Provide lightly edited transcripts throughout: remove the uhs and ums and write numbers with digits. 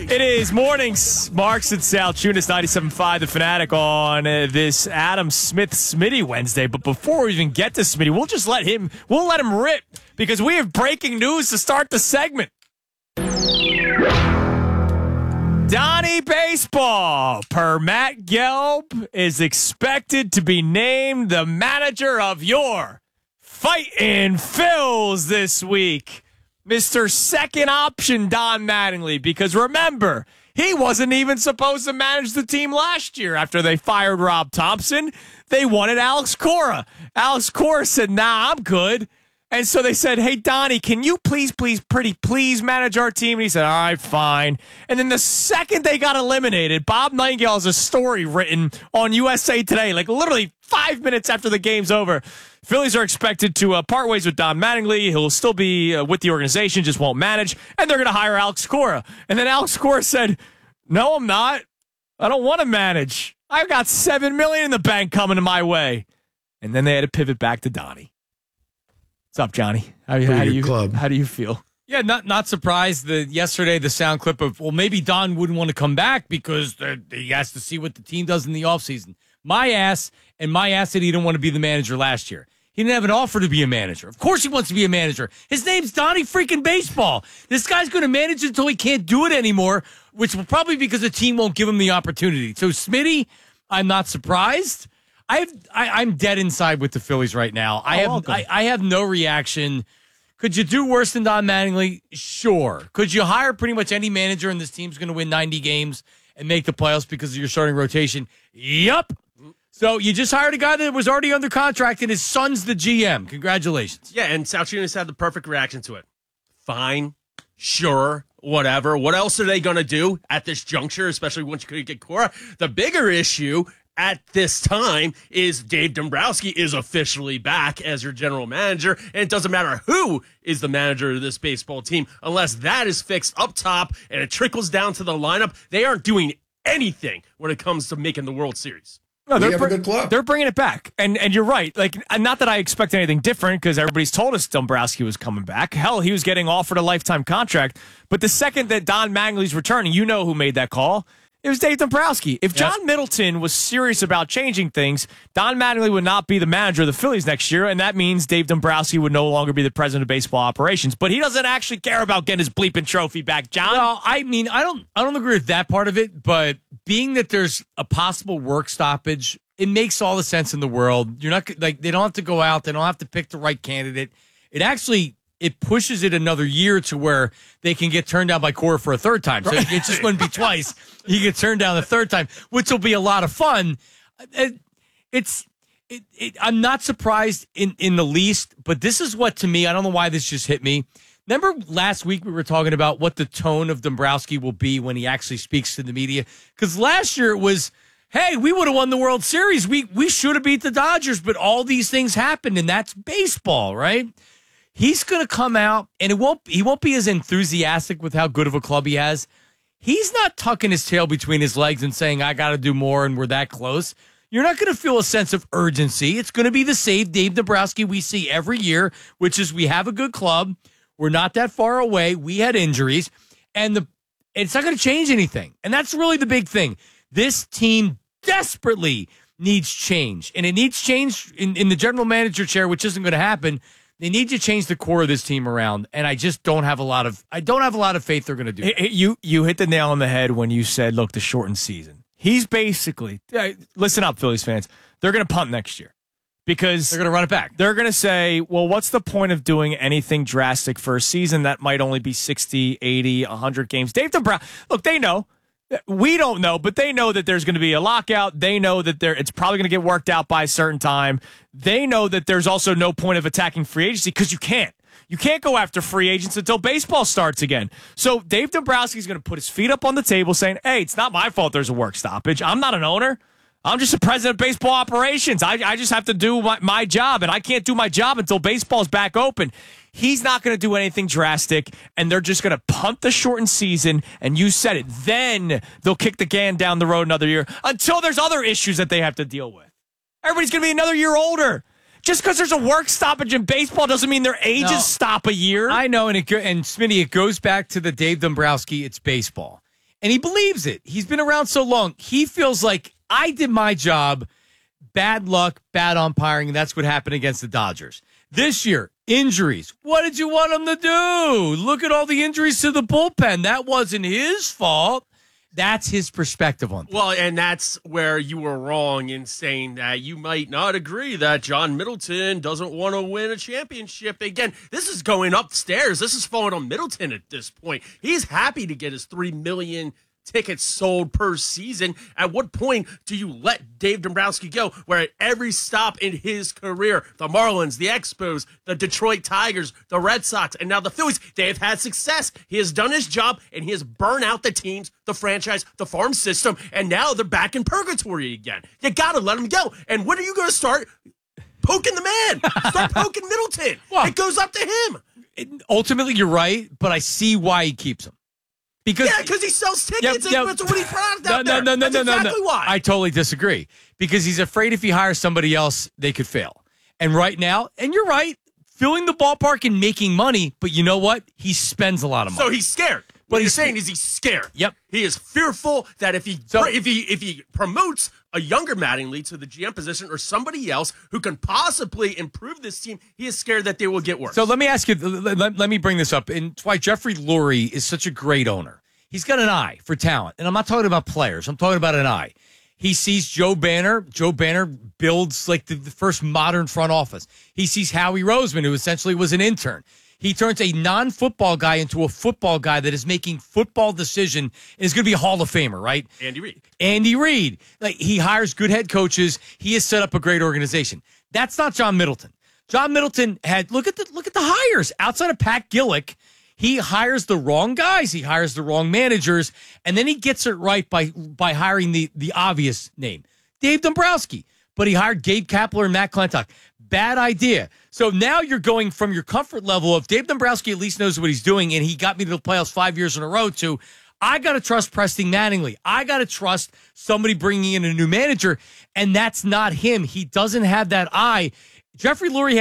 It is mornings. Marks and Sal Tunis, 97.5, The Fanatic on this Adam Smith-Smitty Wednesday. But before we even get to Smitty, we'll let him rip because we have breaking news to start the segment. Donnie Baseball, per Matt Gelb, is expected to be named the manager of your Fightin' Phils this week. Mr. Second Option Don Mattingly, because remember, he wasn't even supposed to manage the team last year after they fired Rob Thompson. They wanted Alex Cora. Alex Cora said, nah, I'm good. And so they said, hey, Donnie, can you please manage our team? And he said, all right, fine. And then the second they got eliminated, Bob Nightingale has a story written on USA Today, like literally 5 minutes after the game's over. Phillies are expected to part ways with Don Mattingly. He'll still be with the organization, just won't manage. And they're going to hire Alex Cora. And then Alex Cora said, no, I'm not. I don't want to manage. I've got $7 million in the bank coming my way. And then they had to pivot back to Donnie. What's up, Johnny? How do you feel? Yeah, not surprised that yesterday the sound clip of, well, maybe Don wouldn't want to come back because he has to see what the team does in the offseason. My ass said he didn't want to be the manager last year. He didn't have an offer to be a manager. Of course he wants to be a manager. His name's Donnie freaking Baseball. This guy's going to manage until he can't do it anymore, which will probably because the team won't give him the opportunity. So, Smitty, I'm not surprised. I'm dead inside with the Phillies right now. I have no reaction. Could you do worse than Don Mattingly? Sure. Could you hire pretty much any manager and this team's going to win 90 games and make the playoffs because of your starting rotation? Yup. So you just hired a guy that was already under contract and his son's the GM. Congratulations. Yeah, and Sal Tunis had the perfect reaction to it. Fine. Sure. Whatever. What else are they going to do at this juncture, especially once you could get Cora? The bigger issue at this time is Dave Dombrowski is officially back as your general manager, and it doesn't matter who is the manager of this baseball team unless that is fixed up top and it trickles down to the lineup. They aren't doing anything when it comes to making the World Series. No, they have a good club. They're bringing it back, and you're right. Like, not that I expect anything different because everybody's told us Dombrowski was coming back. Hell, he was getting offered a lifetime contract. But the second that Don Mattingly's returning, you know who made that call. It was Dave Dombrowski. If John Middleton was serious about changing things, Don Mattingly would not be the manager of the Phillies next year, and that means Dave Dombrowski would no longer be the president of baseball operations. But he doesn't actually care about getting his bleeping trophy back, John. Well, I mean, I don't agree with that part of it, but being that there's a possible work stoppage, it makes all the sense in the world. You're not like they don't have to go out, they don't have to pick the right candidate. It pushes it another year to where they can get turned down by Cora for a third time. So it just wouldn't be twice. He gets turned down the third time, which will be a lot of fun. I'm not surprised in the least, but this is what, to me, I don't know why this just hit me. Remember last week we were talking about what the tone of Dombrowski will be when he actually speaks to the media? Because last year it was, hey, we would have won the World Series. We should have beat the Dodgers, but all these things happened, and that's baseball, right? He's going to come out, and he won't be as enthusiastic with how good of a club he has. He's not tucking his tail between his legs and saying, I got to do more, and we're that close. You're not going to feel a sense of urgency. It's going to be the same Dave Dombrowski we see every year, which is we have a good club. We're not that far away. We had injuries, and it's not going to change anything. And that's really the big thing. This team desperately needs change, and it needs change in the general manager chair, which isn't going to happen. They need to change the core of this team around, and I just don't have a lot of faith they're going to do that. You hit the nail on the head when you said, look, the shortened season. He's basically, listen up, Phillies fans, they're going to punt next year because they're going to run it back. They're going to say, well, what's the point of doing anything drastic for a season that might only be 60, 80, 100 games? Dave Dombrowski, look, they know. We don't know, but they know that there's going to be a lockout. They know that it's probably going to get worked out by a certain time. They know that there's also no point of attacking free agency because you can't. You can't go after free agents until baseball starts again. So Dave Dombrowski is going to put his feet up on the table saying, hey, it's not my fault there's a work stoppage. I'm not an owner. I'm just the president of baseball operations. I just have to do my job, and I can't do my job until baseball's back open. He's not going to do anything drastic, and they're just going to punt the shortened season, and you said it. Then they'll kick the can down the road another year until there's other issues that they have to deal with. Everybody's going to be another year older. Just because there's a work stoppage in baseball doesn't mean their ages stop a year. I know, and Smitty, it goes back to the Dave Dombrowski, it's baseball. And he believes it. He's been around so long. He feels like I did my job. Bad luck, bad umpiring, and that's what happened against the Dodgers. This year, injuries. What did you want him to do? Look at all the injuries to the bullpen. That wasn't his fault. That's his perspective on things. Well, and that's where you were wrong in saying that you might not agree that John Middleton doesn't want to win a championship again. This is going upstairs. This is falling on Middleton at this point. He's happy to get his 3 million tickets sold per season. At what point do you let Dave Dombrowski go? Where at every stop in his career, the Marlins, the Expos, the Detroit Tigers, the Red Sox, and now the Phillies, they have had success. He has done his job, and he has burned out the teams, the franchise, the farm system, and now they're back in purgatory again. You got to let him go. And when are you going to start poking the man? Start poking Middleton. Well, it goes up to him. Ultimately, you're right, but I see why he keeps him. Because he sells tickets and puts a winning product out there. No. That's exactly why. I totally disagree. Because he's afraid if he hires somebody else, they could fail. And right now, and you're right, filling the ballpark and making money, but you know what? He spends a lot of money. So he's scared. What he's saying is he's scared. Yep. He is fearful that if he promotes a younger Mattingly to the GM position or somebody else who can possibly improve this team, he is scared that they will get worse. So let me ask you, let me bring this up. And it's why Jeffrey Lurie is such a great owner. He's got an eye for talent. And I'm not talking about players. I'm talking about an eye. He sees Joe Banner. Joe Banner builds like the first modern front office. He sees Howie Roseman, who essentially was an intern. He turns a non-football guy into a football guy that is making football decision and is going to be a Hall of Famer, right? Andy Reid. Like, he hires good head coaches. He has set up a great organization. That's not John Middleton. John Middleton had look at the hires outside of Pat Gillick. He hires the wrong guys. He hires the wrong managers, and then he gets it right by hiring the obvious name, Dave Dombrowski. But he hired Gabe Kapler and Matt Klentak. Bad idea. So now you're going from your comfort level of Dave Dombrowski at least knows what he's doing, and he got me to the playoffs 5 years in a row, to I got to trust Preston Mattingly. I got to trust somebody bringing in a new manager, and that's not him. He doesn't have that eye. Jeffrey Lurie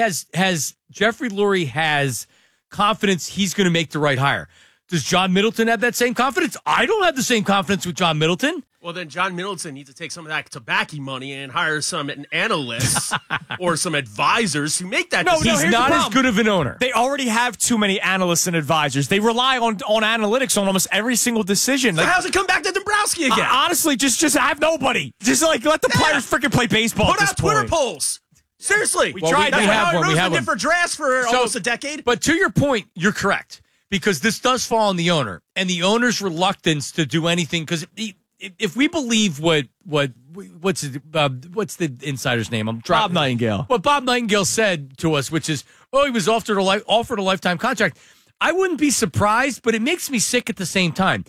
has confidence he's going to make the right hire. Does John Middleton have that same confidence? I don't have the same confidence with John Middleton. Well, then John Middleton needs to take some of that tobacco money and hire some analysts or some advisors who make that decision. He's not as good of an owner. They already have too many analysts and advisors. They rely on analytics on almost every single decision. So how's it come back to Dombrowski again? Honestly, just have nobody. Just like let the players freaking play baseball. Put out Twitter polls. Seriously. We tried. We have one. We have one. For drafts for almost a decade. But to your point, you're correct. Because this does fall on the owner. And the owner's reluctance to do anything. Because if we believe what's the insider's name? Bob Nightingale. What Bob Nightingale said to us, which is, he was offered a lifetime contract. I wouldn't be surprised, but it makes me sick at the same time.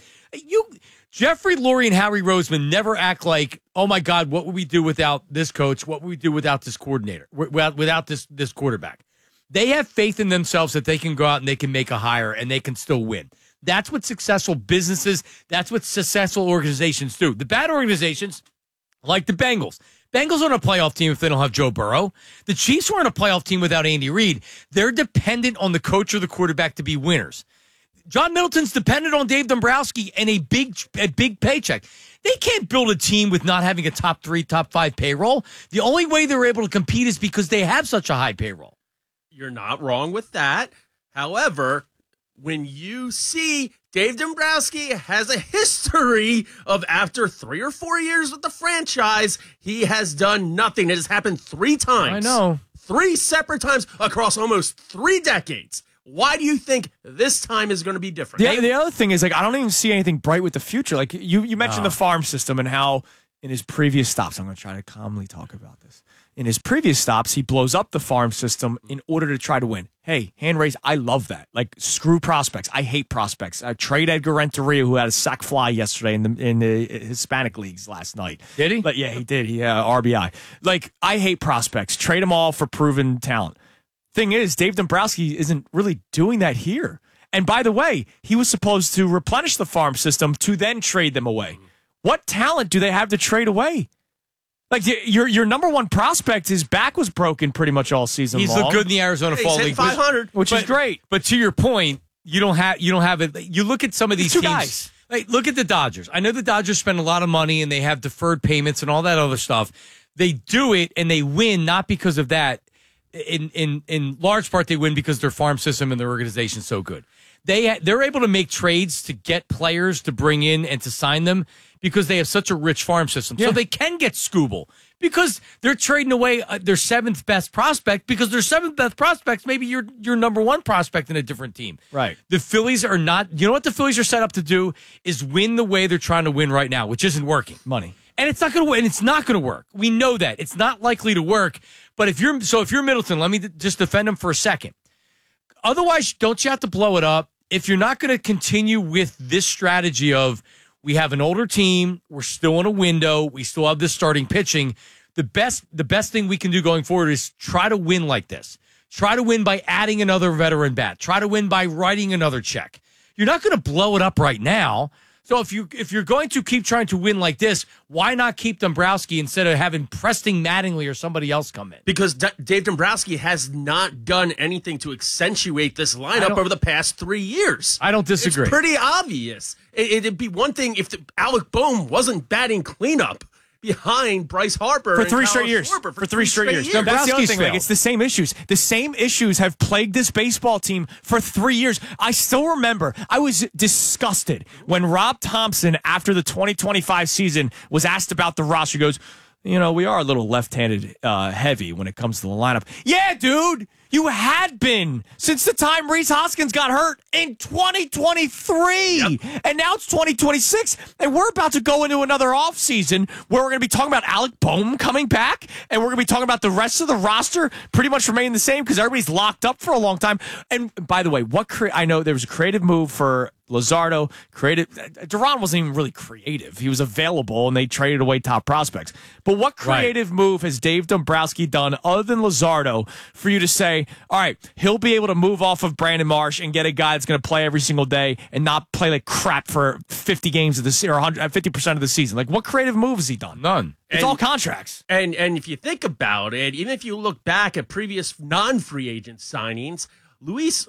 Jeffrey Lurie and Howie Roseman never act like, oh my God, what would we do without this coach? What would we do without this coordinator? Without this quarterback? They have faith in themselves that they can go out and they can make a hire and they can still win. That's what successful businesses, that's what successful organizations do. The bad organizations, like the Bengals. Bengals aren't a playoff team if they don't have Joe Burrow. The Chiefs weren't a playoff team without Andy Reid. They're dependent on the coach or the quarterback to be winners. John Middleton's dependent on Dave Dombrowski and a big paycheck. They can't build a team with not having a top 3, top 5 payroll. The only way they're able to compete is because they have such a high payroll. You're not wrong with that. However, when you see Dave Dombrowski has a history of after 3 or 4 years with the franchise, he has done nothing. It has happened 3 times. I know. 3 separate times across almost 3 decades. Why do you think this time is going to be different? Yeah, the other thing is, I don't even see anything bright with the future. Like, you mentioned the farm system and how in his previous stops, I'm going to try to calmly talk about this. In his previous stops, he blows up the farm system in order to try to win. Hey, hand raise, I love that. Like, screw prospects. I hate prospects. Trade Edgar Renteria, who had a sack fly yesterday in the Hispanic leagues last night. Did he? But yeah, he did. He RBI. Like, I hate prospects. Trade them all for proven talent. Thing is, Dave Dombrowski isn't really doing that here. And by the way, he was supposed to replenish the farm system to then trade them away. What talent do they have to trade away? Like, your number one prospect, his back was broken pretty much all season long. He's looked good in the Arizona Fall League. League, 500, which is great. But to your point, you don't have it. You look at some of these teams. Guys. Like, look at the Dodgers. I know the Dodgers spend a lot of money and they have deferred payments and all that other stuff. They do it and they win not because of that. In large part, they win because their farm system and their organization is so good. They're able to make trades to get players to bring in and to sign them because they have such a rich farm system. Yeah. So they can get Skubal because they're trading away their seventh best prospect because their seventh best prospect's maybe your number one prospect in a different team. Right. The Phillies are not. You know what the Phillies are set up to do is win the way they're trying to win right now, which isn't working. Money. And it's not going to. And it's not going to work. We know that it's not likely to work. But if you're Middleton, let me just defend him for a second. Otherwise, don't you have to blow it up? If you're not going to continue with this strategy of we have an older team, we're still in a window, we still have this starting pitching, the best thing we can do going forward is try to win like this. Try to win by adding another veteran bat. Try to win by writing another check. You're not going to blow it up right now. So if you're going to keep trying to win like this, why not keep Dombrowski instead of having Preston Mattingly or somebody else come in? Because Dave Dombrowski has not done anything to accentuate this lineup over the past 3 years. I don't disagree. It's pretty obvious. It'd be one thing if Alec Boehm wasn't batting cleanup behind Bryce Harper for 3 straight years. For 3 straight years. That's the other thing. Like, it's the same issues. The same issues have plagued this baseball team for 3 years. I still remember I was disgusted when Rob Thompson, after the 2025 season, was asked about the roster. He goes, we are a little left-handed heavy when it comes to the lineup. Yeah, dude. You had been since the time Rhys Hoskins got hurt in 2023. Yep. And now it's 2026. And we're about to go into another offseason where we're going to be talking about Alec Boehm coming back. And we're going to be talking about the rest of the roster pretty much remaining the same because everybody's locked up for a long time. And by the way, I know there was a creative move for Luzardo. Duran wasn't even really creative. He was available, and they traded away top prospects. But what creative move has Dave Dombrowski done other than Luzardo for you to say, all right, he'll be able to move off of Brandon Marsh and get a guy that's going to play every single day and not play like crap for 50 games of the season or 50% of the season? Like, what creative move has he done? None. It's all contracts. And if you think about it, even if you look back at previous non-free agent signings, Luis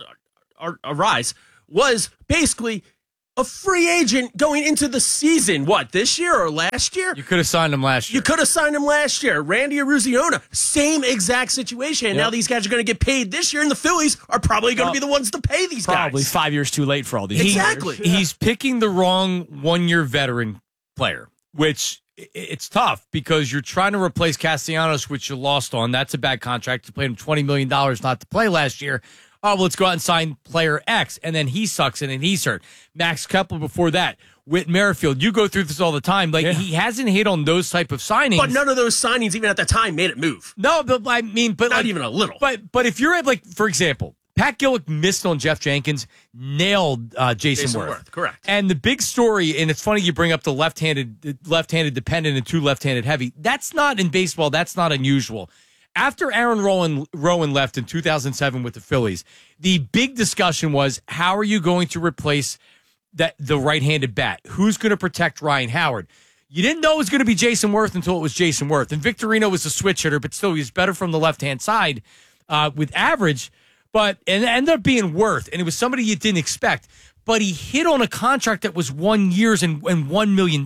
Arraez was basically a free agent going into the season. What, this year or last year? You could have signed him last year. You could have signed him last year. Randy Arruziona, same exact situation. And now these guys are going to get paid this year, and the Phillies are probably going to be the ones to pay these guys. Probably 5 years too late for all these. Exactly. He's picking the wrong one-year veteran player, which it's tough because you're trying to replace Castellanos, which you lost on. That's a bad contract. You paid him $20 million not to play last year. Oh, well, let's go out and sign player X, and then he sucks, and then he's hurt. Max Kepler before that. Whit Merrifield, you go through this all the time. Like, he hasn't hit on those type of signings. But none of those signings, even at the time, made it move. No, but I mean, but not even a little. But if you're at, like, for example, Pat Gillick missed on Jeff Jenkins, nailed Jason Worth. Correct. And the big story, and it's funny you bring up the left-handed dependent and two left-handed heavy. That's not in baseball. That's not unusual. After Aaron Rowan left in 2007 with the Phillies, the big discussion was, how are you going to replace the right-handed bat? Who's going to protect Ryan Howard? You didn't know it was going to be Jason Worth until it was Jason Worth. And Victorino was a switch hitter, but still he was better from the left-hand side with average. And it ended up being Worth, and it was somebody you didn't expect. But he hit on a contract that was 1 year and $1 million.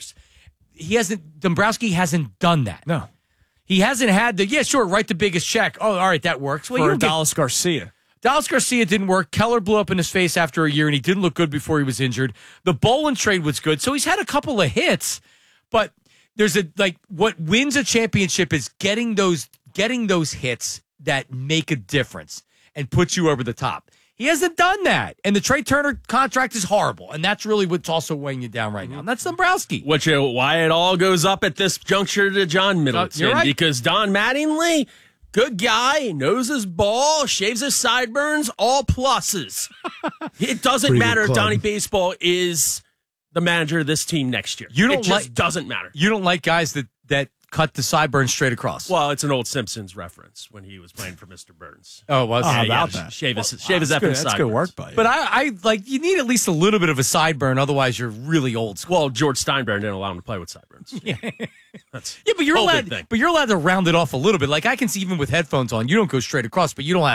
Dombrowski hasn't done that. No. He hasn't had write the biggest check. Oh, all right, that works. Well, for Dallas Garcia. Dallas Garcia didn't work. Keller blew up in his face after a year, and he didn't look good before he was injured. The Bolin trade was good, so he's had a couple of hits. But there's what wins a championship is getting those hits that make a difference and put you over the top. He hasn't done that. And the Trey Turner contract is horrible. And that's really what's also weighing you down right now. And that's Dombrowski. Why it all goes up at this juncture to John Middleton. You're right. Because Don Mattingly, good guy, knows his ball, shaves his sideburns, all pluses. It doesn't matter if Donnie Baseball is the manager of this team next year. It just doesn't matter. You don't like guys that cut the sideburns straight across. Well, it's an old Simpsons reference when he was playing for Mr. Burns. Oh, was how about that? Shave his effing sideburns. That's good work by you. But I you need at least a little bit of a sideburn, otherwise you're really old school. Well, George Steinbrenner didn't allow him to play with sideburns. Yeah, but you're allowed to round it off a little bit. Like I can see even with headphones on, you don't go straight across, but you don't have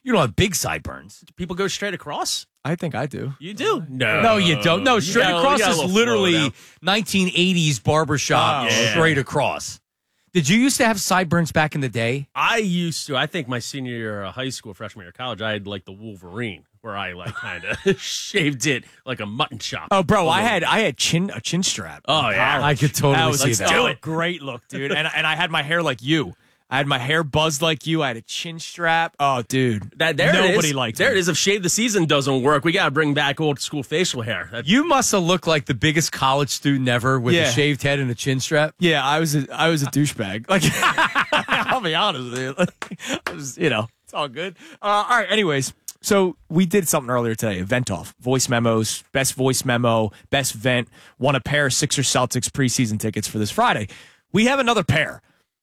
You don't have big sideburns. People go straight across. I think I do. You do? No. No, you don't. No, straight across you got a is little literally flow 1980s barbershop straight across. Did you used to have sideburns back in the day? I used to. I think my senior year of high school, freshman year of college, I had like the Wolverine, where I like kind of shaved it like a mutton chop. Oh, bro, I had a chin strap. Oh, yeah. I could totally see that. Oh, great look, dude. And I had my hair like you. I had my hair buzzed like you. I had a chin strap. Oh, dude. Nobody liked There me. it is. If shave the season doesn't work, we got to bring back old school facial hair. You must have looked like the biggest college student ever with a shaved head and a chin strap. Yeah, I was a douchebag. Like, I'll be honest with you. Like, I was, it's all good. All right, anyways. So we did something earlier today, Event Off. Voice memos, best voice memo, best vent. Won a pair of Sixers Celtics preseason tickets for this Friday. We have another pair.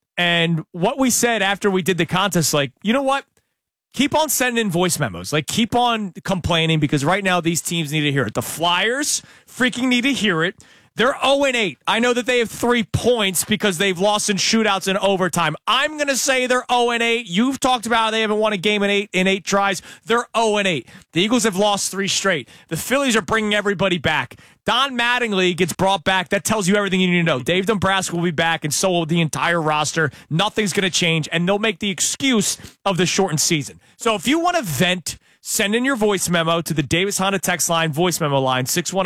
And what we said after we did the contest, like, you know what? Keep on sending in voice memos. Like, keep on complaining because right now these teams need to hear it. The Flyers freaking need to hear it. They're 0-8. I know that they have 3 points because they've lost in shootouts and overtime. I'm going to say they're 0-8. You've talked about how they haven't won a game in eight tries. They're 0-8. The Eagles have lost 3 straight. The Phillies are bringing everybody back. Don Mattingly gets brought back. That tells you everything you need to know. Dave Dombrowski will be back, and so will the entire roster. Nothing's going to change, and they'll make the excuse of the shortened season. So if you want to vent, send in your voice memo to the Davis Honda text line, voice memo line,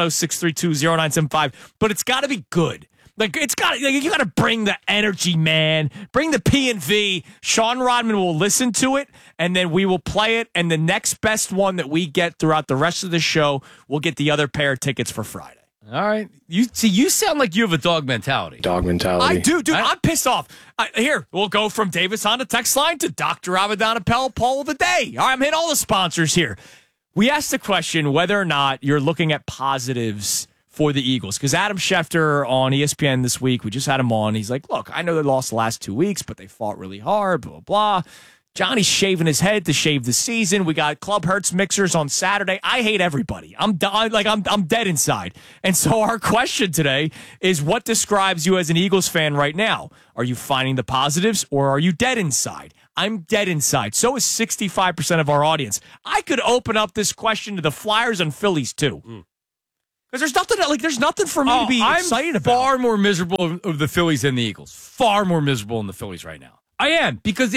610-632-0975. But it's got to be good. You got to bring the energy, man. Bring the P&V. Sean Rodman will listen to it, and then we will play it. And the next best one that we get throughout the rest of the show, we'll get the other pair of tickets for Friday. All right. You sound like you have a dog mentality. Dog mentality. I do, dude. I'm pissed off. Here, we'll go from Davis on the text line to Dr. Avedon Appel, Poll of the Day. All right, I'm hitting all the sponsors here. We asked the question whether or not you're looking at positives for the Eagles. Because Adam Schefter on ESPN this week, we just had him on. He's like, look, I know they lost the last 2 weeks, but they fought really hard, blah, blah, blah. Johnny's shaving his head to shave the season. We got Club Hertz mixers on Saturday. I hate everybody. I'm dead inside. And so our question today is, what describes you as an Eagles fan right now? Are you finding the positives or are you dead inside? I'm dead inside. So is 65% of our audience. I could open up this question to the Flyers and Phillies too. Because there's nothing for me to be excited about. I'm far more miserable of the Phillies than the Eagles. Far more miserable in the Phillies right now. I am, because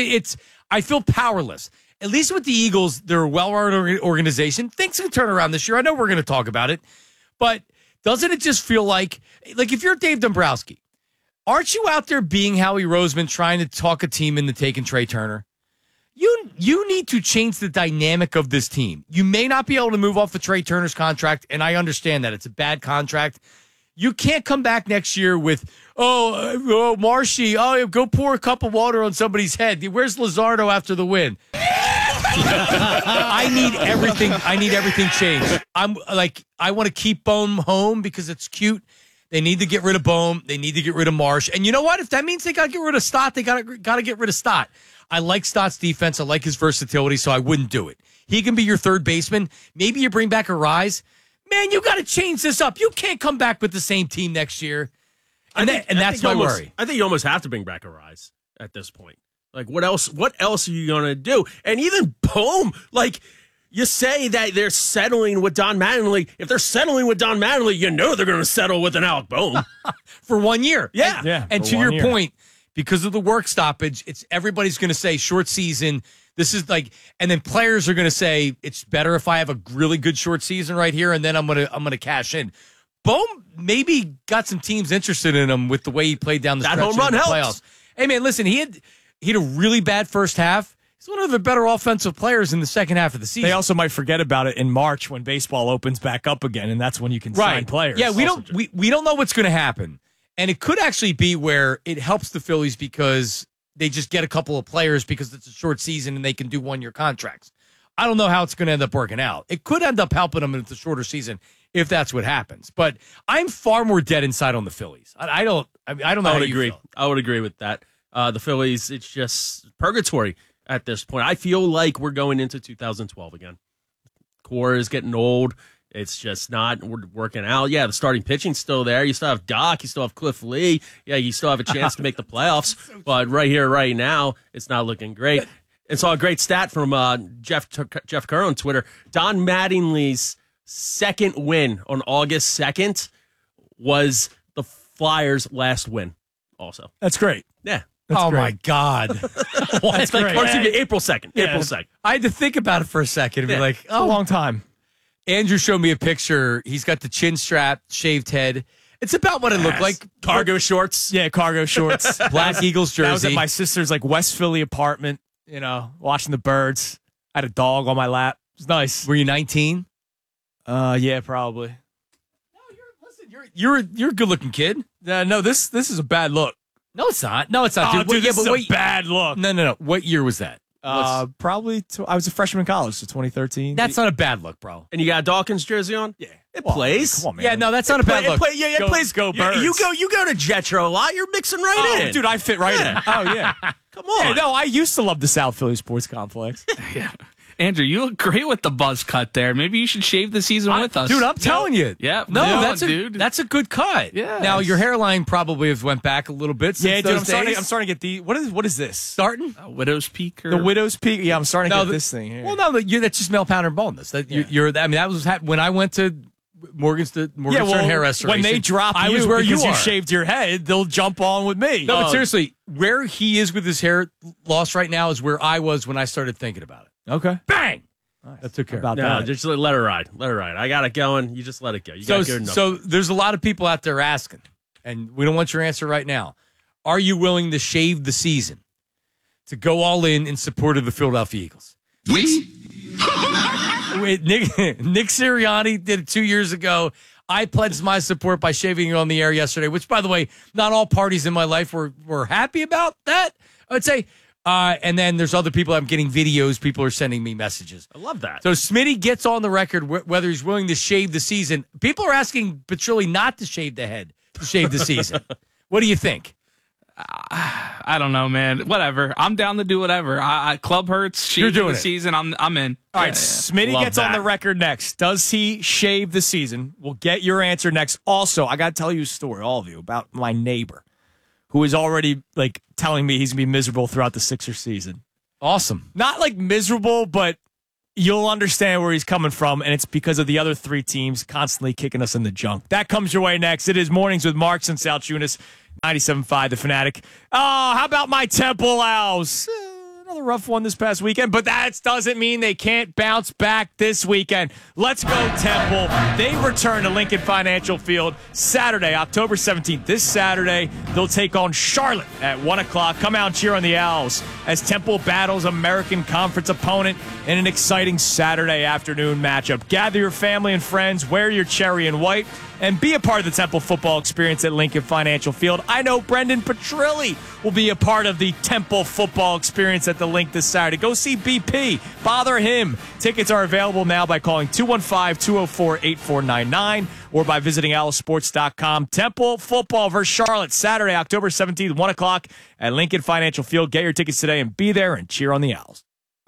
I feel powerless. At least with the Eagles, they're a well-run organization. Things can turn around this year. I know we're going to talk about it. But doesn't it just feel like if you're Dave Dombrowski, aren't you out there being Howie Roseman trying to talk a team into taking Trey Turner? You need to change the dynamic of this team. You may not be able to move off of Trey Turner's contract, and I understand that. It's a bad contract. You can't come back next year with, Marshy, go pour a cup of water on somebody's head. Where's Luzardo after the win? I need everything changed. I want to keep Bohm home because it's cute. They need to get rid of Bohm. They need to get rid of Marsh. And you know what? If that means they got to get rid of Stott, they got to get rid of Stott. I like Stott's defense. I like his versatility, so I wouldn't do it. He can be your third baseman. Maybe you bring back a Rise. Man, you got to change this up. You can't come back with the same team next year. And that's my worry. I think you almost have to bring back a Rise at this point. Like, what else are you going to do? And even Bohm, you say that they're settling with Don Mattingly. If they're settling with Don Mattingly, you know they're going to settle with an Alec Bohm. For 1 year. Yeah. And to your point, because of the work stoppage, everybody's going to say short season. This is and then players are going to say it's better if I have a really good short season right here, and then I'm gonna cash in. Bohm maybe got some teams interested in him with the way he played down the stretch home run in the helps. playoffs. Hey man, listen, he had a really bad first half. He's one of the better offensive players in the second half of the season. They also might forget about it in March when baseball opens back up again, and that's when you can sign players. Yeah, we don't know what's going to happen, and it could actually be where it helps the Phillies because they just get a couple of players because it's a short season and they can do 1 year contracts. I don't know how it's going to end up working out. It could end up helping them in the shorter season if that's what happens. But I'm far more dead inside on the Phillies. I don't know. I would agree. I would agree with that. The Phillies, it's just purgatory at this point. I feel like we're going into 2012 again. Core is getting old. It's just not working out. Yeah, the starting pitching's still there. You still have Doc. You still have Cliff Lee. Yeah, you still have a chance to make the playoffs. But right here, right now, it's not looking great. and saw a great stat from Jeff Kerr on Twitter. Don Mattingly's second win on August 2nd was the Flyers' last win. Also, That's great. yeah. Oh, great. my God. It's like or excuse me, April 2nd. Yeah. April 2nd. I had to think about it for a second and be Yeah. like, A long time. Andrew showed me a picture. He's got the chin strap, shaved head. It's about what it looked like. Cargo shorts. Yeah, cargo shorts. Black Eagles jersey. That was at my sister's West Philly apartment, watching the birds. I had a dog on my lap. It was nice. Were you 19? Yeah, probably. You're a good looking kid. No, this is a bad look. No, it's not. No, it's not. Oh, dude, yeah, this is a bad look. No. What year was that? Probably. I was a freshman in college, so 2013. That's not a bad look, bro. And you got a Dawkins jersey on? yeah. It plays. Come on, man. Yeah, no, that's not a bad look. It plays. Go Birds. You go to Jetro a lot. You're mixing right Oh, in. dude, I fit right in. Oh yeah. Come on. Yeah, no, I used to love the South Philly Sports Complex. Yeah. Andrew, you look great with the buzz cut there. Maybe you should shave the season with us. Dude, I'm telling you. Yeah. No, Yeah, dude. That's a good cut. Yes. Now, your hairline probably has went back a little bit since Yeah, dude, those I'm starting to get the what is this? Starting? Widow's Peak. Or... The Widow's Peak. Yeah, I'm starting to No, get this thing here. Well, no, that's just male pattern baldness. That you're. I mean, that was when I went to Morganstern Hair Restoration. when they drop I you was where because you you are. shaved your head, they'll jump on with me. No, but seriously, where he is with his hair loss right now is where I was when I started thinking about it. Okay. Bang! That took care of it. About No, that. just let it ride. Let it ride. I got it going. You just let it go. You got good enough. So there's a lot of people out there asking, and we don't want your answer right now. Are you willing to shave the season to go all in support of the Philadelphia Eagles? Wait, Nick Sirianni did it 2 years ago. I pledged my support by shaving it on the air yesterday, which, by the way, not all parties in my life were happy about that, I would say. And then there's other people. I'm getting videos. People are sending me messages. I love that. So Smitty gets on the record whether he's willing to shave the season. People are asking Petrilli not to shave the head, to shave the season. What do you think? I don't know, man. Whatever. I'm down to do whatever. Club hurts. You're Shaving doing the it. season. I'm in. All right, Smitty Love gets on that. the record next. Does he shave the season? We'll get your answer next. Also, I got to tell you a story, all of you, about my neighbor who is already telling me he's going to be miserable throughout the Sixers season. Awesome. Not miserable, but you'll understand where he's coming from, and it's because of the other three teams constantly kicking us in the junk. That comes your way next. It is Mornings with Marks and Salchunas, 97.5 The Fanatic. Oh, how about my Temple Owls? Another rough one this past weekend, but that doesn't mean they can't bounce back this weekend. Let's go, Temple. They return to Lincoln Financial Field Saturday, October 17th. This Saturday, they'll take on Charlotte at 1 o'clock. Come out and cheer on the Owls as Temple battles American Conference opponent in an exciting Saturday afternoon matchup. Gather your family and friends, wear your cherry and white, and be a part of the Temple football experience at Lincoln Financial Field. I know Brendan Petrilli will be a part of the Temple football experience at the Link this Saturday. Go see BP. Bother him. Tickets are available now by calling 215-204-8499 or by visiting owlsports.com. Temple football versus Charlotte, Saturday, October 17th, 1 o'clock at Lincoln Financial Field. Get your tickets today and be there and cheer on the Owls.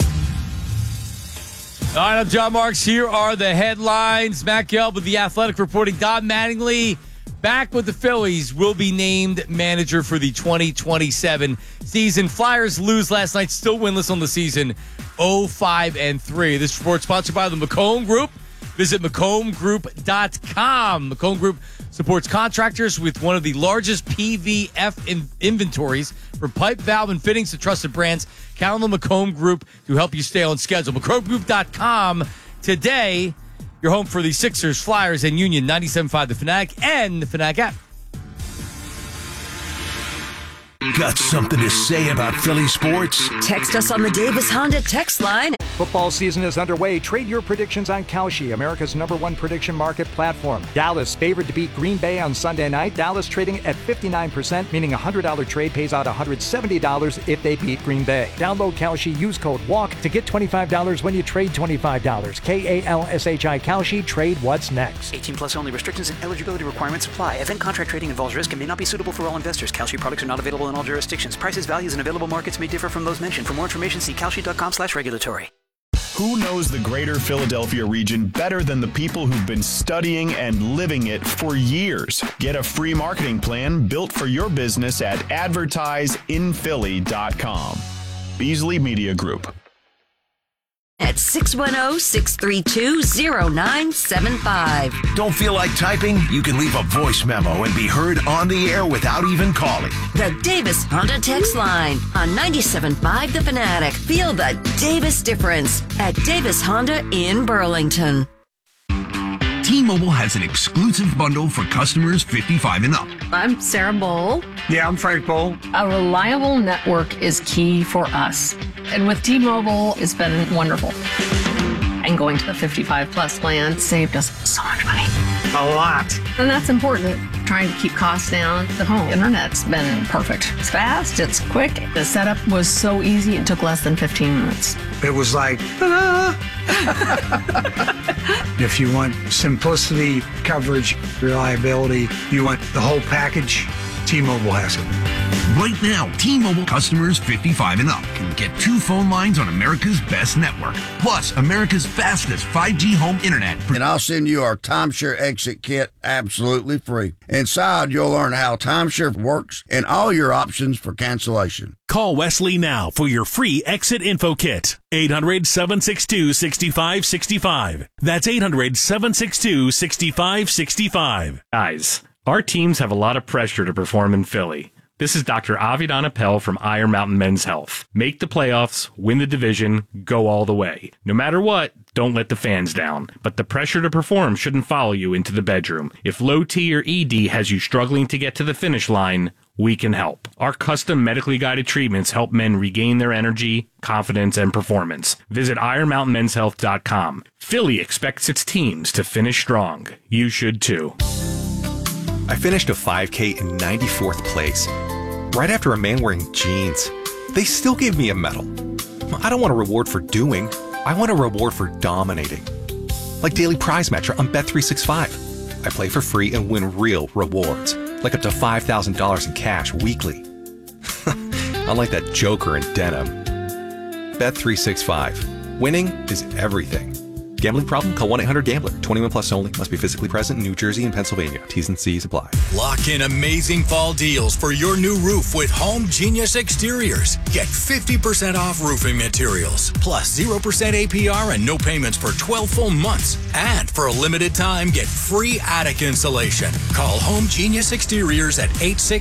All right, I'm John Marks. Here are the headlines. Matt Gelb with The Athletic reporting. Don Mattingly back with the Phillies will be named manager for the 2027 season. Flyers lose last night, still winless on the season, 0-5-3. This report sponsored by the McComb Group. Visit McCombGroup.com. McComb Group supports contractors with one of the largest PVF inventories from pipe, valve, and fittings to trusted brands. Count on the McComb Group to help you stay on schedule. McCombGroup.com today. Your home for the Sixers, Flyers, and Union. 97.5 The Fanatic and the Fanatic app. Got something to say about Philly sports? Text us on the Davis Honda text line. Football season is underway. Trade your predictions on Kalshi, America's #1 prediction market platform. Dallas favored to beat Green Bay on Sunday night. Dallas trading at 59%, meaning a $100 trade pays out $170 if they beat Green Bay. Download Kalshi, use code WALK to get $25 when you trade $25. KALSHI Kalshi, trade what's next. 18 plus only. Restrictions and eligibility requirements apply. Event contract trading involves risk and may not be suitable for all investors. Kalshi products are not available in all jurisdictions. Prices, values, and available markets may differ from those mentioned. For more information, see kalshi.com/regulatory. Who knows the greater Philadelphia region better than the people who've been studying and living it for years? Get a free marketing plan built for your business at advertiseinphilly.com. Beasley Media Group. At 610-632-0975. Don't feel like typing? You can leave a voice memo and be heard on the air without even calling. The Davis Honda text line on 97.5 The Fanatic. Feel the Davis difference at Davis Honda in Burlington. T-Mobile has an exclusive bundle for customers 55 and up. I'm Sarah Bowl. Yeah, I'm Frank Bowl. A reliable network is key for us. And with T-Mobile, it's been wonderful. And going to the 55 plus plan saved us so much money. A lot. And that's important. Trying to keep costs down. The home internet's been perfect. It's fast, it's quick. The setup was so easy, it took less than 15 minutes. It was like, ta-da! If you want simplicity, coverage, reliability, you want the whole package, T-Mobile has it. Right now, T-Mobile customers 55 and up can get 2 phone lines on America's best network, plus America's fastest 5G home internet. And I'll send you our timeshare exit kit absolutely free. Inside, you'll learn how timeshare works and all your options for cancellation. Call Wesley now for your free exit info kit. 800-762-6565. That's 800-762-6565. Guys, our teams have a lot of pressure to perform in Philly. This is Dr. Avidan Appel from Iron Mountain Men's Health. Make the playoffs, win the division, go all the way. No matter what, don't let the fans down. But the pressure to perform shouldn't follow you into the bedroom. If low T or ED has you struggling to get to the finish line, we can help. Our custom medically guided treatments help men regain their energy, confidence, and performance. Visit IronMountainMen'sHealth.com. Philly expects its teams to finish strong. You should too. I finished a 5K in 94th place, right after a man wearing jeans. They still gave me a medal. I don't want a reward for doing. I want a reward for dominating. Like Daily Prize Matcher on Bet365. I play for free and win real rewards, like up to $5,000 in cash weekly. Unlike that joker in denim. Bet365. Winning is everything. Gambling problem? Call 1-800-GAMBLER. 21 plus only. Must be physically present in New Jersey and Pennsylvania. T's and C's apply. Lock in amazing fall deals for your new roof with Home Genius Exteriors. Get 50% off roofing materials, plus 0% APR and no payments for 12 full months. And for a limited time, get free attic insulation. Call Home Genius Exteriors at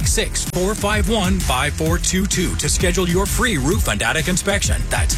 866-451-5422 to schedule your free roof and attic inspection. That's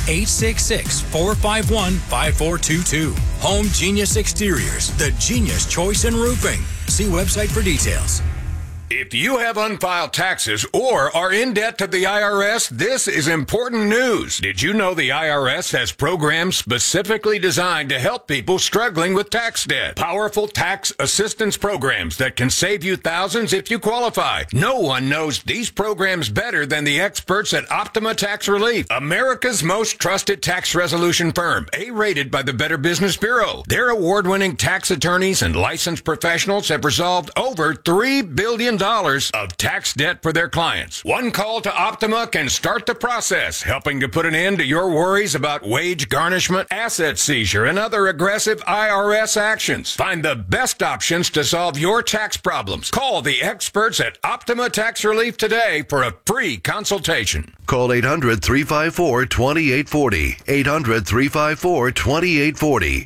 866-451-5422. Home Genius Exteriors, the genius choice in roofing. See website for details. If you have unfiled taxes or are in debt to the IRS, this is important news. Did you know the IRS has programs specifically designed to help people struggling with tax debt? Powerful tax assistance programs that can save you thousands if you qualify. No one knows these programs better than the experts at Optima Tax Relief, America's most trusted tax resolution firm, A-rated by the Better Business Bureau. Their award-winning tax attorneys and licensed professionals have resolved over $3 billion of tax debt for their clients. One call to Optima can start the process, helping to put an end to your worries about wage garnishment, asset seizure, and other aggressive IRS actions. Find the best options to solve your tax problems. Call the experts at Optima Tax Relief today for a free consultation. Call 800-354-2840. 800-354-2840.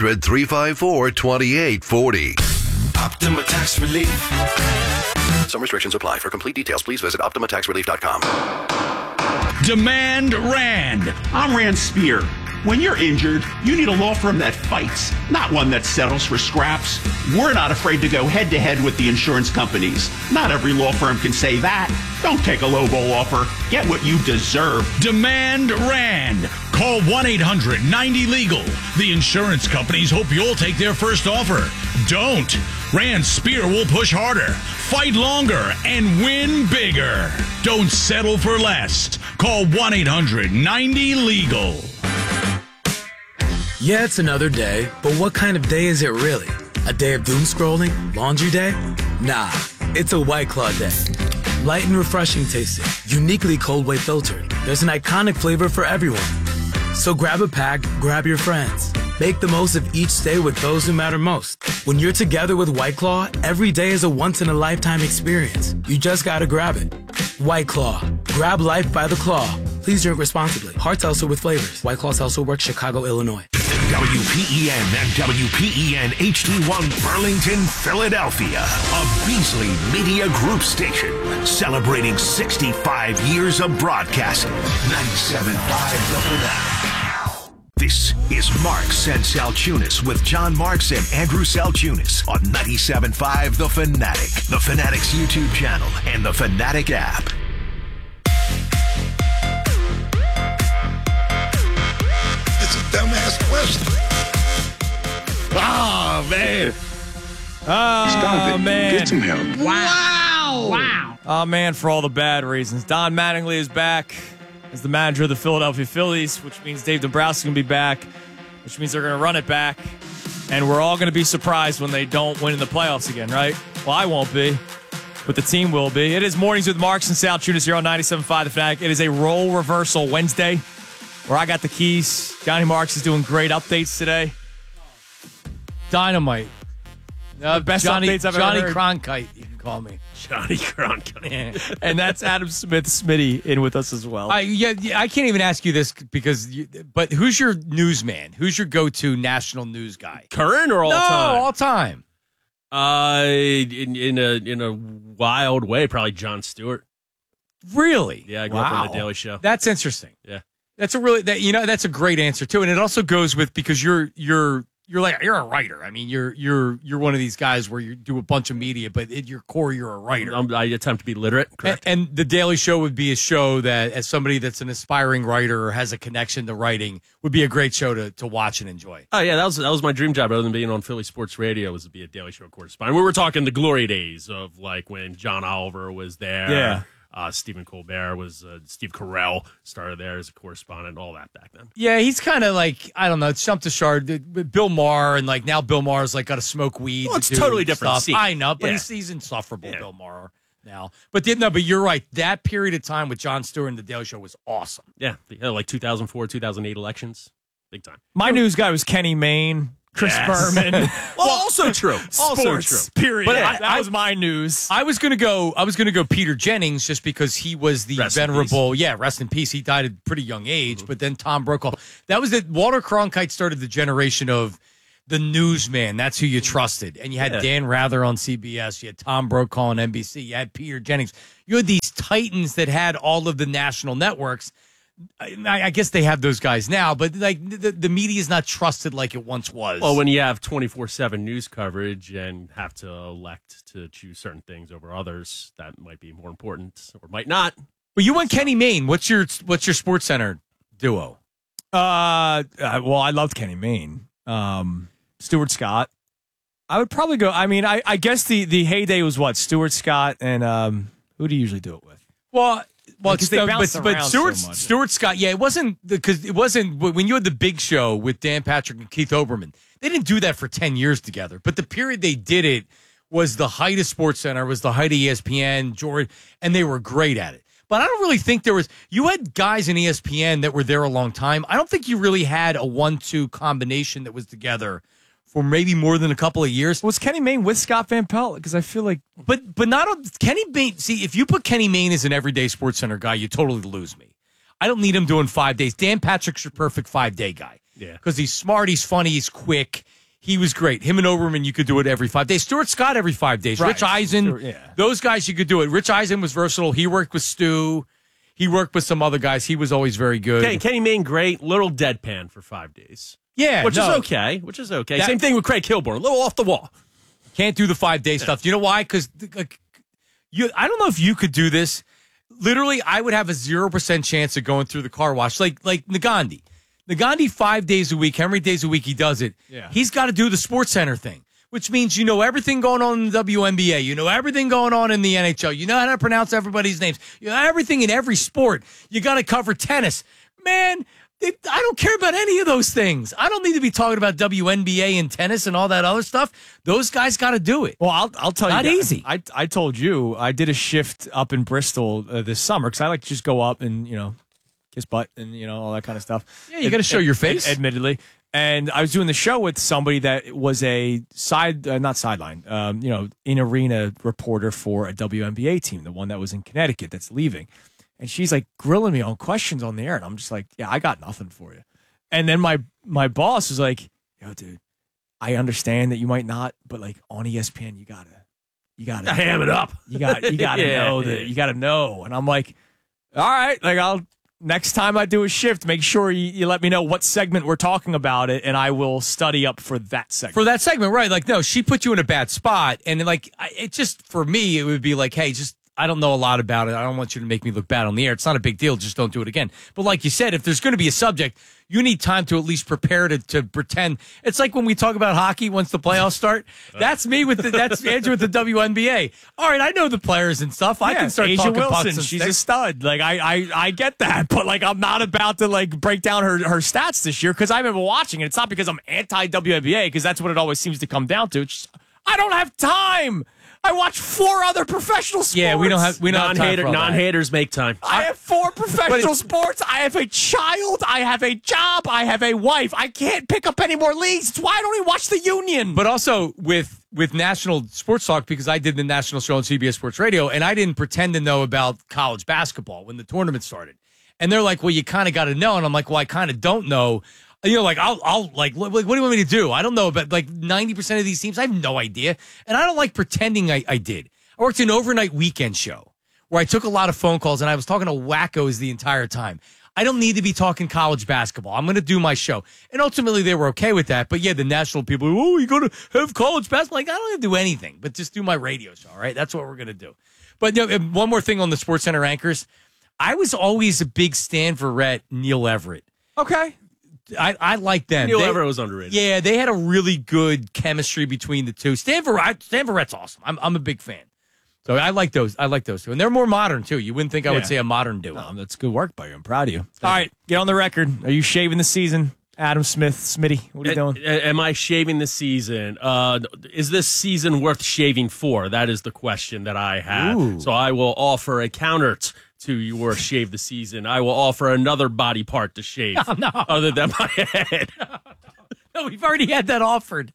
800-354-2840. Optima Tax Relief. Some restrictions apply. For complete details, please visit OptimaTaxRelief.com. Demand Rand. I'm Rand Spear. When you're injured, you need a law firm that fights, not one that settles for scraps. We're not afraid to go head-to-head with the insurance companies. Not every law firm can say that. Don't take a lowball offer. Get what you deserve. Demand Rand. Call 1-800-90-LEGAL. The insurance companies hope you'll take their first offer. Don't. Rand Spear will push harder, fight longer, and win bigger. Don't settle for less. Call 1-800-90-LEGAL. Yeah, it's another day, but what kind of day is it really? A day of doom scrolling? Laundry day? Nah, it's a White Claw day. Light and refreshing tasting, uniquely cold way filtered. There's an iconic flavor for everyone. So grab a pack, grab your friends. Make the most of each day with those who matter most. When you're together with White Claw, every day is a once-in-a-lifetime experience. You just gotta grab it. White Claw. Grab life by the claw. Please drink responsibly. Hard seltzer with flavors. White Claw Seltzer Works, Chicago, Illinois. WPEN and WPEN HD1 Burlington, Philadelphia. A Beasley Media Group station celebrating 65 years of broadcasting. 97.5 The Fanatic. This is Marks and Salchunas with John Marks and Andrew Salchunas on 97.5 The Fanatic, The Fanatic's YouTube channel, and the Fanatic app. It's a dumbass question. Oh, man. Oh, man. Get some help. Wow. Oh, man, for all the bad reasons. Don Mattingly is back as the manager of the Philadelphia Phillies, which means Dave Dombrowski's going to be back, which means they're going to run it back. And we're all going to be surprised when they don't win in the playoffs again, right? Well, I won't be, but the team will be. It is Mornings with Marks and Salchunas here on 97.5 The Fanatic. It is a role reversal Wednesday where I got the keys. Johnny Marks is doing great updates today. Dynamite. Best updates I've Johnny ever heard. Cronkite, you can call me. Johnny Cronkite. And that's Adam Smith, Smitty, in with us as well. I can't even ask you this but who's your newsman? Who's your go-to national news guy? Current or all time? all time. In a wild way, probably Jon Stewart. Really? Yeah, I grew up on the Daily Show. That's interesting. Yeah. That's that's a great answer too, and it also goes with because you're a writer. I mean, you're one of these guys where you do a bunch of media, but at your core, you're a writer. I attempt to be literate. Correct. And the Daily Show would be a show that, as somebody that's an aspiring writer or has a connection to writing, would be a great show to watch and enjoy. Oh yeah, that was my dream job. Other than being on Philly Sports Radio, was to be a Daily Show correspondent. We were talking the glory days of like when John Oliver was there. Yeah. Stephen Colbert was Steve Carell started there as a correspondent, all that back then. Yeah, he's kind of like, I don't know, jumped to shard. Bill Maher, and like now Bill Maher's like got to smoke weed. Well, it's to do totally different stuff. scene. I know, but Yeah. he's insufferable, Bill Maher now. But you're right. That period of time with Jon Stewart and the Daily Show was awesome. Yeah, like 2004, 2008 elections, big time. My news guy was Kenny Mayne, Chris Berman. Well, also true. Also Sports, true. period. But that was my news. I was gonna go Peter Jennings just because he was the Rest in venerable. Yeah, rest in peace. He died at a pretty young age. But then Tom Brokaw. That was it. Walter Cronkite started the generation of the newsman. That's who you trusted. And you had Dan Rather on CBS. You had Tom Brokaw on NBC. You had Peter Jennings. You had these titans that had all of the national networks. I guess they have those guys now, but like the media is not trusted like it once was. Well, when you have 24/7 news coverage and have to elect to choose certain things over others, that might be more important or might not. But you went Kenny Mayne. What's your Sports Center duo? Well, I loved Kenny Mayne. Stuart Scott. I would probably go. I mean, I guess the heyday was what? Stuart Scott and who do you usually do it with? Well, because they bounced around Stuart, so much. Stuart Scott, yeah, it wasn't when you had the Big Show with Dan Patrick and Keith Olbermann. They didn't do that for 10 years together, but the period they did it was the height of Sports Center, was the height of ESPN, Jordan, and they were great at it. But I don't really think you had guys in ESPN that were there a long time. I don't think you really had a 1-2 combination that was together for maybe more than a couple of years. Was Kenny Mayne with Scott Van Pelt? Because I feel like, but not on Kenny Mayne. See, if you put Kenny Mayne as an everyday Sports Center guy, you totally lose me. I don't need him doing 5 days. Dan Patrick's your perfect 5-day guy. Yeah, because he's smart, he's funny, he's quick. He was great. Him and Oberman, you could do it every 5 days. Stuart Scott every 5 days. Right. Rich Eisen, those guys you could do it. Rich Eisen was versatile. He worked with Stu. He worked with some other guys. He was always very good. Kenny Mayne, great. Little deadpan for 5 days. Yeah, which is okay. Same thing with Craig Kilborn. A little off the wall. Can't do the 5-day stuff. You know why? Because I don't know if you could do this. Literally, I would have a 0% chance of going through the car wash. Like Nagandi. Nagandi 5 days a week, how many days a week he does it. Yeah. He's got to do the Sports Center thing, which means you know everything going on in the WNBA. You know everything going on in the NHL. You know how to pronounce everybody's names. You know everything in every sport. You got to cover tennis. Man, I don't care about any of those things. I don't need to be talking about WNBA and tennis and all that other stuff. Those guys got to do it. Well, I'll tell you. Not easy. I told you I did a shift up in Bristol this summer because I like to just go up and kiss butt and all that kind of stuff. Yeah, you got to show your face. Admittedly. And I was doing the show with somebody that was a not sideline, in arena reporter for a WNBA team, the one that was in Connecticut that's leaving. And she's like grilling me on questions on the air. And I'm just like, yeah, I got nothing for you. And then my boss was like, yo, dude, I understand that you might not, but like on ESPN, you gotta ham it up. You gotta know that you gotta know. And I'm like, all right, like next time I do a shift, make sure you let me know what segment we're talking about it, and I will study up for that segment. For that segment, right? Like, no, she put you in a bad spot, and like, it just for me, it would be like, hey, just. I don't know a lot about it. I don't want you to make me look bad on the air. It's not a big deal. Just don't do it again. But like you said, if there's going to be a subject, you need time to at least prepare to pretend. It's like when we talk about hockey once the playoffs start. That's me that's Andrew with the WNBA. All right, I know the players and stuff. I can start Asia talking Wilson. pucks and She's sticks. a stud. Like I get that, but like I'm not about to like break down her stats this year because I remember watching it. It's not because I'm anti WNBA because that's what it always seems to come down to. It's just, I don't have time. I watch 4 other professional sports. Yeah, we don't have non-haters make time. I have 4 professional sports. I have a child. I have a job. I have a wife. I can't pick up any more leagues. It's why I don't even watch the Union. But also with national sports talk, because I did the national show on CBS Sports Radio, and I didn't pretend to know about college basketball when the tournament started. And they're like, well, you kind of got to know. And I'm like, well, I kind of don't know. You know, like, I'll like, what do you want me to do? I don't know, but like 90% of these teams, I have no idea. And I don't like pretending I did. I worked an overnight weekend show where I took a lot of phone calls and I was talking to wackos the entire time. I don't need to be talking college basketball. I'm going to do my show. And ultimately they were okay with that. But yeah, the national people, oh, you're going to have college basketball. Like, I don't have to do anything, but just do my radio show. All right. That's what we're going to do. But you know, one more thing on the SportsCenter anchors. I was always a big Stanford Neil Everett. Okay. I like them. Neil Everett was underrated. Yeah, they had a really good chemistry between the two. Stanford's awesome. I'm a big fan. So I like those. Two. And they're more modern, too. You wouldn't think I would say a modern duo. No, that's good work by you. I'm proud of you. All right, get on the record. Are you shaving the season? Adam Smith, Smitty, what are you doing? Am I shaving the season? Is this season worth shaving for? That is the question that I have. Ooh. So I will offer a counter to your shave the season. I will offer another body part to shave other than my head. No, we've already had that offered.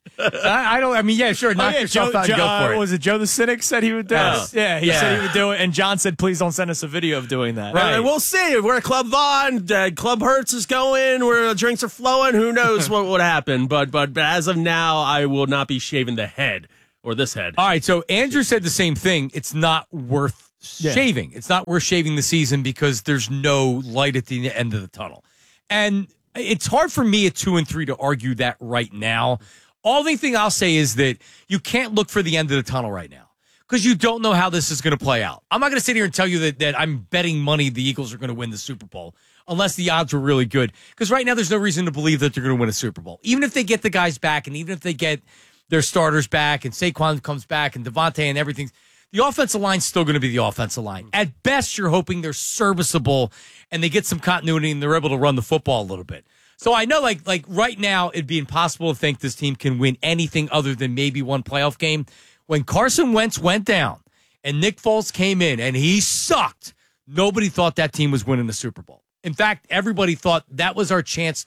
Sure, knock yourself out and go for it. Was it Joe the Cynic said he would do it? Yeah, he said he would do it. And John said, please don't send us a video of doing that. Right. And we'll see. We're at Club Vaughn. Club Hertz is going. Where the drinks are flowing. Who knows what would happen. But as of now, I will not be shaving the head or this head. All right, so Andrew said the same thing. It's not worth shaving. It's not worth shaving the season because there's no light at the end of the tunnel. And it's hard for me at 2-3 to argue that right now. Only thing I'll say is that you can't look for the end of the tunnel right now because you don't know how this is going to play out. I'm not going to sit here and tell you that I'm betting money the Eagles are going to win the Super Bowl unless the odds were really good. Because right now there's no reason to believe that they're going to win a Super Bowl. Even if they get the guys back and even if they get their starters back and Saquon comes back and Devontae and everything, the offensive line's still going to be the offensive line. At best, you're hoping they're serviceable and they get some continuity and they're able to run the football a little bit. So I know, like right now, it'd be impossible to think this team can win anything other than maybe one playoff game. When Carson Wentz went down and Nick Foles came in and he sucked, nobody thought that team was winning the Super Bowl. In fact, everybody thought that was our chance,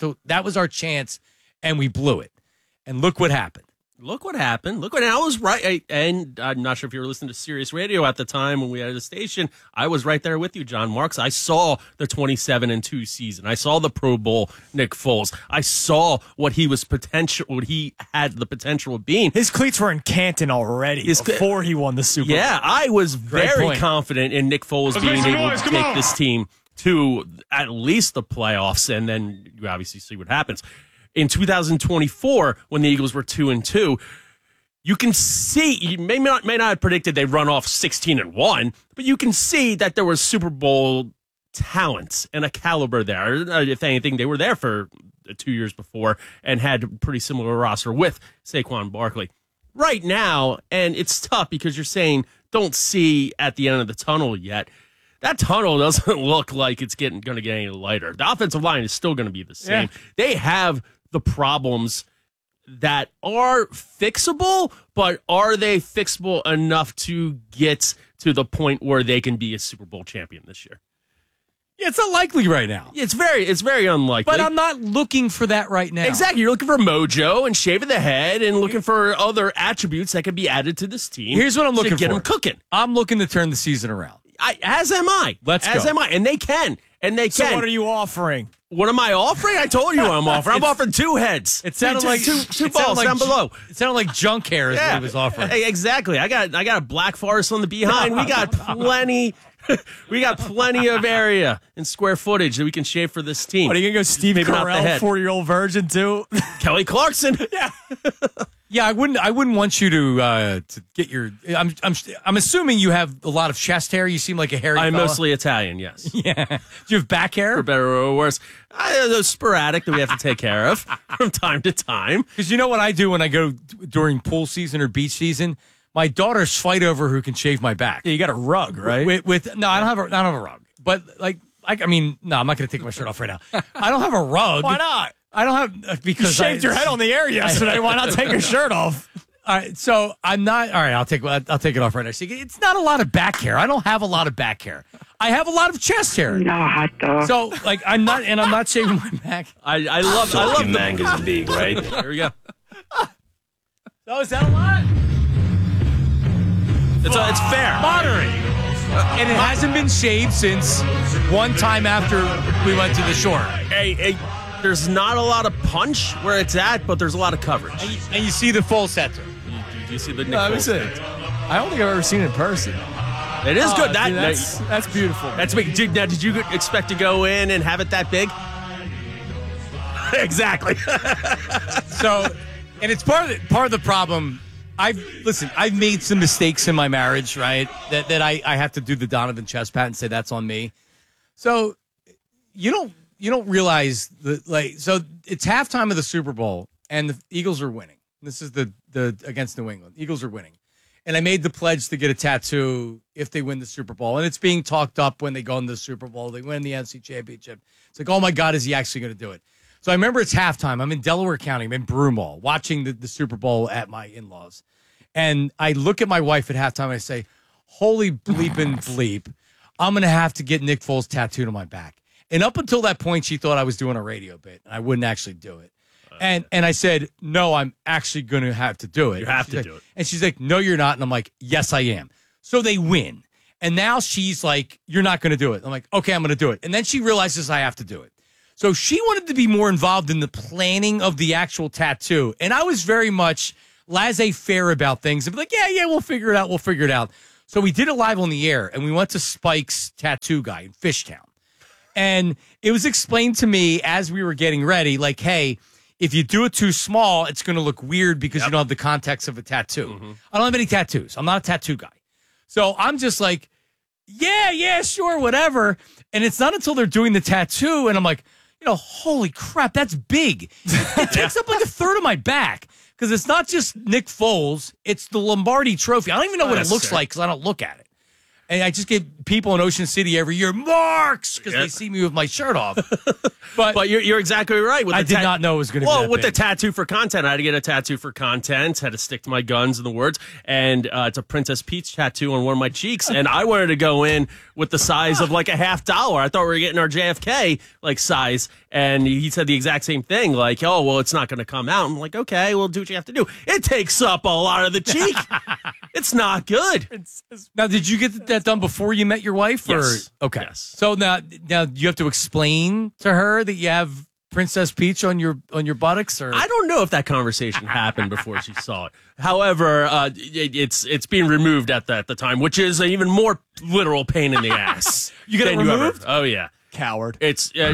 and we blew it. And look what happened. Look what happened. I was right. And I'm not sure if you were listening to Sirius Radio at the time when we had the station. I was right there with you, John Marks. I saw the 27-2 season. I saw the Pro Bowl Nick Foles. I saw what he had the potential of being. His cleats were in Canton already before he won the Super Bowl. Yeah, I was very confident in Nick Foles being able to take this team to at least the playoffs, and then you obviously see what happens. In 2024, when the Eagles were 2-2, you can see, you may not have predicted they'd run off 16-1, but you can see that there was Super Bowl talent and a caliber there. If anything, they were there for 2 years before and had a pretty similar roster with Saquon Barkley. Right now, and it's tough because you're saying don't see at the end of the tunnel yet. That tunnel doesn't look like it's going to get any lighter. The offensive line is still going to be the same. Yeah. They have the problems that are fixable, but are they fixable enough to get to the point where they can be a Super Bowl champion this year? Yeah, it's unlikely right now. It's very unlikely. But I'm not looking for that right now. Exactly. You're looking for mojo and shaving the head and looking for other attributes that can be added to this team. Here's what I'm looking for. Get them cooking. I'm looking to turn the season around. As am I. As am I. And they can. So what are you offering? What am I offering? I told you what I'm offering. I'm offering 2 heads. It sounded like two balls down below. It sounded like junk hair is what he was offering. Hey, exactly. I got a black forest on the behind. We got plenty. We got plenty of area and square footage that we can shave for this team. What, are you gonna go Steve Maybe not the Carell, head. 40-year-old virgin too? Kelly Clarkson. Yeah, I wouldn't want you to get your. I'm assuming you have a lot of chest hair. You seem like a hairy. I'm fella. mostly Italian. Yes. Yeah. Do you have back hair? For better or worse, those sporadic that we have to take care of from time to time. Because you know what I do when I go during pool season or beach season. My daughters fight over who can shave my back. Yeah, you got a rug, right? No, I don't have a rug. But no, I'm not going to take my shirt off right now. I don't have a rug. Why not? I don't have because you shaved your head on the air yesterday. Why not take your shirt off? All right, so I'm not. All right, I'll take it off right now. See, it's not a lot of back hair. I don't have a lot of back hair. I have a lot of chest hair. No, hot dog. So I'm not shaving my back. I love the mangas big, right? Here we go. So is that a lot? It's fair. Moderate. And it hasn't been shaved since one time after we went to the shore. Hey, there's not a lot of punch where it's at, but there's a lot of coverage. And you see the full center. You see the Nick Foles center. I don't think I've ever seen it in person. It is good. That's beautiful. That's big. Did you expect to go in and have it that big? Exactly. So, and it's part of the problem. I've made some mistakes in my marriage, right? That I have to do the Donovan chest pat and say that's on me. So you don't realize so it's halftime of the Super Bowl and the Eagles are winning. This is the against New England. Eagles are winning. And I made the pledge to get a tattoo if they win the Super Bowl. And it's being talked up when they go into the Super Bowl. They win the NFC Championship. It's like, oh my God, is he actually going to do it? So I remember it's halftime. I'm in Delaware County. I'm in Broomall watching the Super Bowl at my in-laws. And I look at my wife at halftime and I say, holy bleeping bleep, I'm going to have to get Nick Foles tattooed on my back. And up until that point, she thought I was doing a radio bit and I wouldn't actually do it. And I said, no, I'm actually going to have to do it. You have to do it. And she's like, no, you're not. And I'm like, yes, I am. So they win. And now she's like, you're not going to do it. I'm like, okay, I'm going to do it. And then she realizes I have to do it. So she wanted to be more involved in the planning of the actual tattoo. And I was very much laissez-faire about things. I'd be like, yeah, we'll figure it out. So we did it live on the air, and we went to Spike's tattoo guy in Fishtown. And it was explained to me as we were getting ready, like, hey, if you do it too small, it's going to look weird because you don't have the context of a tattoo. Mm-hmm. I don't have any tattoos. I'm not a tattoo guy. So I'm just like, yeah, sure, whatever. And it's not until they're doing the tattoo, and I'm like, holy crap, that's big. It takes up like a third of my back because it's not just Nick Foles. It's the Lombardi Trophy. I don't even know what it looks like because I don't look at it. And I just get people in Ocean City every year marks because they see me with my shirt off. But you're exactly right. I did not know it was going to be that with big. the tattoo for content, I had to get a tattoo for content. Had to stick to my guns and the words. And it's a Princess Peach tattoo on one of my cheeks. And I wanted to go in with the size of like a $50. I thought we were getting our JFK like size. And he said the exact same thing. Like, oh, well, it's not going to come out. I'm like, okay, well, do what you have to do. It takes up a lot of the cheek. It's not good. Now, did you get that done before you met your wife? Yes. Or? Okay. Yes. So now you have to explain to her that you have Princess Peach on your buttocks, or I don't know if that conversation happened before she saw it. However, it's being removed at the time, which is an even more literal pain in the ass. You get it removed? Oh yeah, coward. It's no,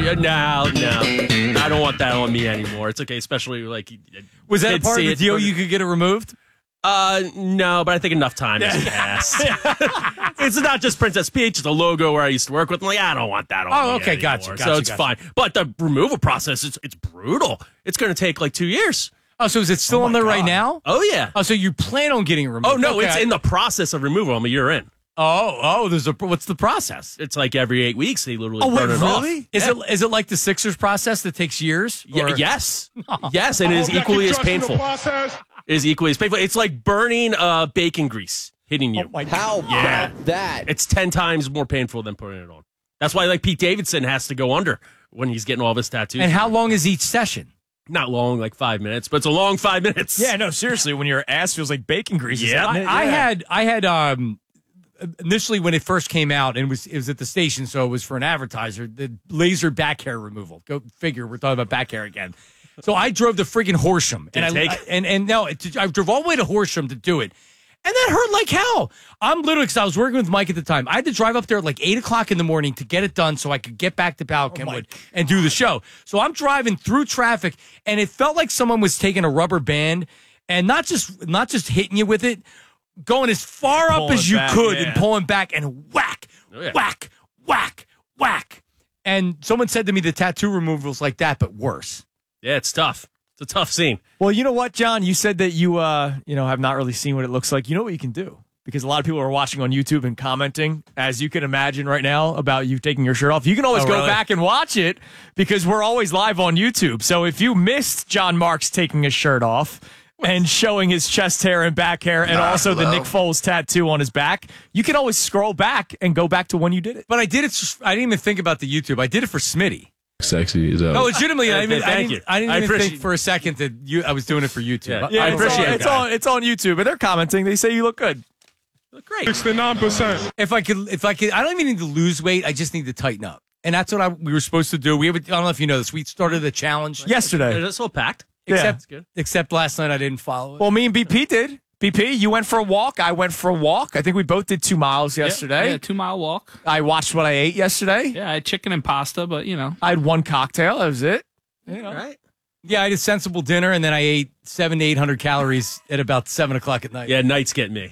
I don't want that on me anymore. It's okay, especially like was that a part of the deal? You could get it removed. No, but I think enough time has passed. It's not just Princess Peach; it's a logo where I used to work with. I'm like, I don't want that on. Oh, me okay, anymore. gotcha. So it's fine. But the removal process, it's brutal. It's going to take like 2 years. Oh, so is it still on there right now? Oh yeah. Oh, so you plan on getting it removed? Oh no, okay. it's in the process of removal. I'm a year in. Oh, what's the process? It's like every 8 weeks they literally burn it off. Is it like the Sixers process that takes years? Yes. Yes, and it is equally as painful. It is equally as painful. It's like burning bacon grease hitting you. How about that? It's 10 times more painful than putting it on. That's why like Pete Davidson has to go under when he's getting all of his tattoos. And how long is each session? Not long, like 5 minutes, but it's a long 5 minutes. Yeah, no, seriously, when your ass feels like bacon grease. Yeah. I had initially when it first came out, and it was at the station, so it was for an advertiser, the laser back hair removal. Go figure, we're talking about back hair again. So I drove to freaking Horsham. I drove all the way to Horsham to do it. And that hurt like hell. I'm literally, because I was working with Mike at the time, I had to drive up there at like 8 o'clock in the morning to get it done so I could get back to Powell Kenwood and do the show. So I'm driving through traffic, and it felt like someone was taking a rubber band and not just hitting you with it, going as far up as you could and pulling back and whack, whack, whack, whack. And someone said to me the tattoo removal's like that, but worse. Yeah, it's tough. It's a tough scene. Well, you know what, John? You said that you have not really seen what it looks like. You know what you can do? Because a lot of people are watching on YouTube and commenting, as you can imagine right now, about you taking your shirt off. You can always go back and watch it because we're always live on YouTube. So if you missed John Marks taking his shirt off and showing his chest hair and back hair and also the Nick Foles tattoo on his back, you can always scroll back and go back to when you did it. But I did it. I didn't even think about the YouTube. I did it for Smitty. Sexy is out. No, legitimately, I didn't even think it. for a second that I was doing it for YouTube. Yeah, I appreciate it. It's on YouTube, and they're commenting. They say you look good. You look great. 69%. If I could, I don't even need to lose weight. I just need to tighten up, and that's what we were supposed to do. I don't know if you know this. We started a challenge yesterday. It's all packed. Except last night I didn't follow it. Well, me and BP did. BP, you went for a walk. I went for a walk. I think we both did 2 miles yesterday. Yeah, 2 mile walk. I watched what I ate yesterday. Yeah, I had chicken and pasta, but I had 1 cocktail. That was it. Right. Yeah, I had a sensible dinner, and then I ate 700 to 800 calories at about 7 o'clock at night. Yeah, nights get me.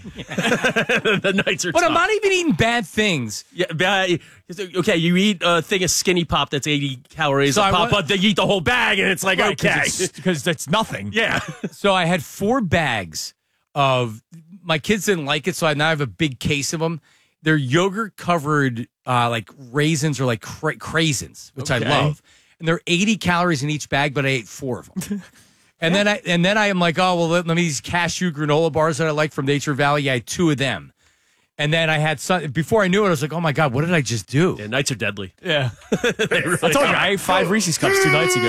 The nights are But tough. I'm not even eating bad things. Yeah, okay, you eat a thing of Skinny Pop that's 80 calories a pop, but they eat the whole bag, and it's like, okay. Because that's nothing. Yeah. So I had 4 bags of, my kids didn't like it, so I now have a big case of them. They're yogurt covered like raisins or like craisins, which I love. And they're 80 calories in each bag, but I ate 4 of them. And then I am like, oh, well, let me these cashew granola bars that I like from Nature Valley. I had 2 of them. And then I had some, before I knew it, I was like, oh my God, what did I just do? Yeah, nights are deadly. Yeah. I told you, I ate 5 Reese's Cups 2 nights ago.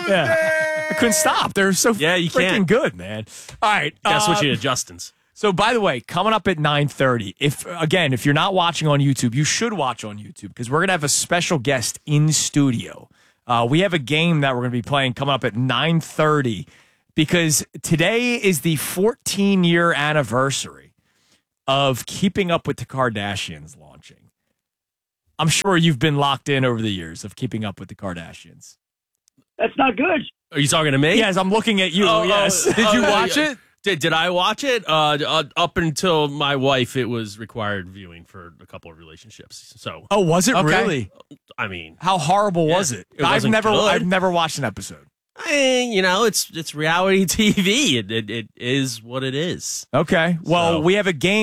I couldn't stop. They're so freaking good, man. All right. Gotta switch you to Justin's. So, by the way, coming up at 9:30, if you're not watching on YouTube, you should watch on YouTube because we're going to have a special guest in studio. We have a game that we're going to be playing coming up at 9:30 because today is the 14-year anniversary of Keeping Up with the Kardashians launching. I'm sure you've been locked in over the years of Keeping Up with the Kardashians. That's not good. Are you talking to me? Yes, I'm looking at you. Yes. Did you watch it? Did I watch it? Up until my wife, it was required viewing for a couple of relationships. So, was it really? I mean, how horrible was it? I've never watched an episode. It's reality TV. It is what it is. Okay. Well, we have a game